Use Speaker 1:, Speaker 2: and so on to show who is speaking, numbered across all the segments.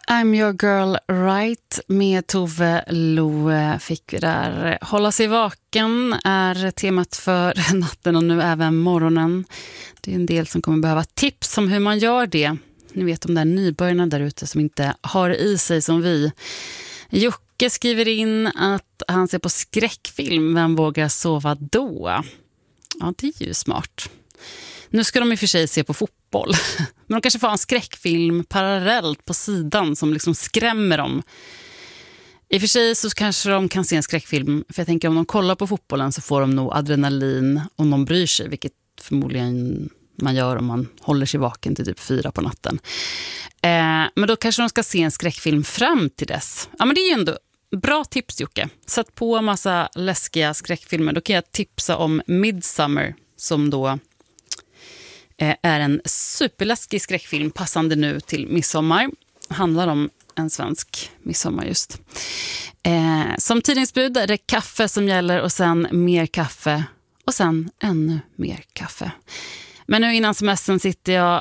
Speaker 1: I'm your girl right med Tove Lo fick vi där. Hålla sig vaken är temat för natten och nu även morgonen. Det är en del som kommer behöva tips om hur man gör det. Ni vet de där nybörjarna där ute som inte har i sig som vi. Jocke skriver in att han ser på skräckfilm. Vem vågar sova då? Ja, det är ju smart. Nu ska de i och för sig se på fotboll. Men de kanske får en skräckfilm parallellt på sidan som liksom skrämmer dem. I och för sig så kanske de kan se en skräckfilm. För jag tänker om de kollar på fotbollen så får de nog adrenalin om de bryr sig. Vilket förmodligen man gör om man håller sig vaken till typ 4 på natten. Men då kanske de ska se en skräckfilm fram till dess. Ja, men det är ju ändå bra tips, Jocke. Sätt på en massa läskiga skräckfilmer. Då kan jag tipsa om Midsommar som då är en superläskig skräckfilm passande nu till midsommar. Handlar om en svensk midsommar just. Som tidningsbud är det kaffe som gäller och sen mer kaffe och sen ännu mer kaffe. Men nu innan semestern sitter jag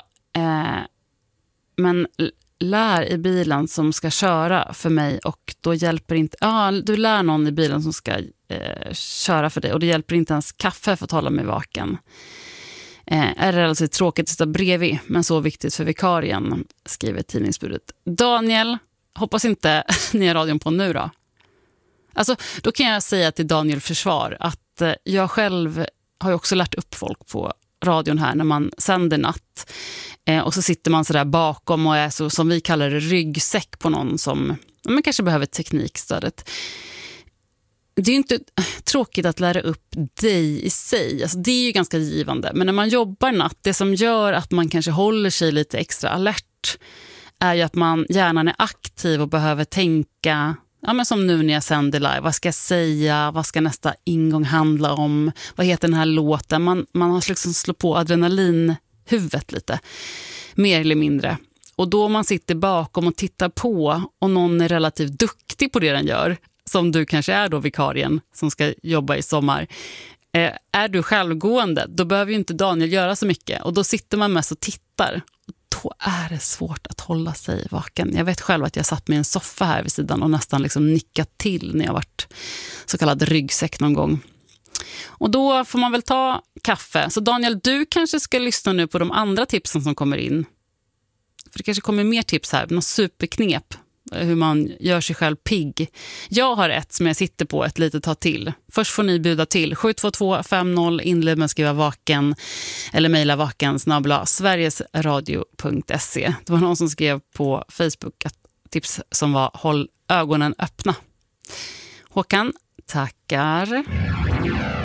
Speaker 1: men lär i bilen som ska köra för mig och då hjälper inte, du lär någon i bilen som ska köra för dig och det hjälper inte ens kaffe för att hålla mig vaken. Är relativt tråkigt att sitta bredvid men så viktigt för vikarien, skriver tidningsbudet. Daniel, hoppas inte ni har radion på nu då. Alltså, då kan jag säga till Daniel försvar att jag själv har ju också lärt upp folk på radion här när man sänder natt. Och så sitter man så där bakom och är så som vi kallar det ryggsäck på någon som man kanske behöver teknikstödet. Det är ju inte tråkigt att lära upp dig i sig. Alltså det är ju ganska givande. Men när man jobbar natt, det som gör att man kanske håller sig lite extra alert är ju att man hjärnan är aktiv och behöver tänka, ja men som nu när jag sänder live, vad ska jag säga, vad ska nästa ingång handla om, vad heter den här låten, man har liksom slått på adrenalinhuvudet lite, mer eller mindre. Och då man sitter bakom och tittar på och någon är relativt duktig på det den gör, som du kanske är då vikarien som ska jobba i sommar, är du självgående, då behöver ju inte Daniel göra så mycket och då sitter man mest och tittar. Då är det svårt att hålla sig vaken. Jag vet själv att jag satt med en soffa här vid sidan och nästan liksom nickat till när jag varit så kallad ryggsäck någon gång. Och då får man väl ta kaffe. Så Daniel, du kanske ska lyssna nu på de andra tipsen som kommer in. För det kanske kommer mer tips här, något superknep. Hur man gör sig själv pigg. Jag har ett som jag sitter på ett litet tag till. Först får ni buda till 72250 inled med att skriva vaken eller mejla vaken@sverigesradio.se. Det var någon som skrev på Facebook att tips som var håll ögonen öppna. Håkan, tackar.